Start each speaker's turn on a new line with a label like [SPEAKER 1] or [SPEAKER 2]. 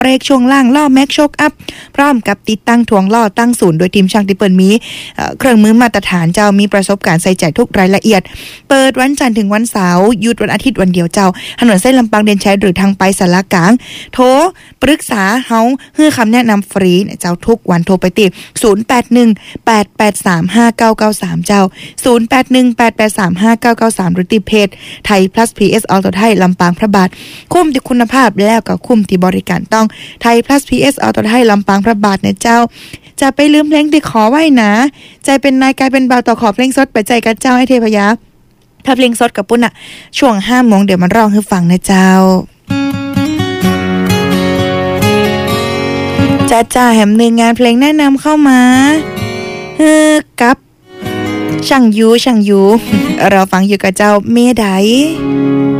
[SPEAKER 1] เบรกช่วงล่างล้อแม็กโชคอัพพร้อมกับติดตั้งถ่วงล้อตั้งศูนย์โดยทีมช่างที่เปิดมีเครื่องมือมาตรฐานเจ้ามีประสบการณ์ใส่ใจทุกรายละเอียดเปิดวันจันทร์ถึงวันเสาร์หยุดวันอาทิตย์วันเดียวเจ้าถนนเส้นลำปางเด่นชัยหรือทางไปสารกลางโทรปรึกษาเฮาให้คำแนะนำฟรีเจ้าทุกวันโทรไปติด0818835993เจ้า0818835993หรือติดเพจไทย plus PS Auto ไทยลำปางพระบาทคุ้มที่คุณภาพแล้วก็คุ้มที่บริการต้องไทย plus PS Auto ไทยลำปางพระบาทนะเจ้าจะไปลืมเพลงที่ขอไว้นะใจเป็นนายกลายเป็นบ่าวต่อขอเพลงสดไปใจกับเจ้าให้เทพยาถ้าเพลงสดกับปุ้นอะช่วง 5 โมงเดี๋ยวมันร้องให้ฟังนะเจ้าจ้าแหมหนึ่งงานเพลงแนะนำเข้ามากับช่างยูเราฟังอยู่กับเจ้าเมได